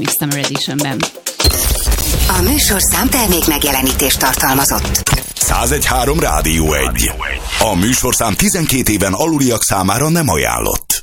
Summer Editionben. A műsorszám termék megjelenítést tartalmazott. 101.3 Rádió 1. A műsorszám 12 éven aluliak számára nem ajánlott.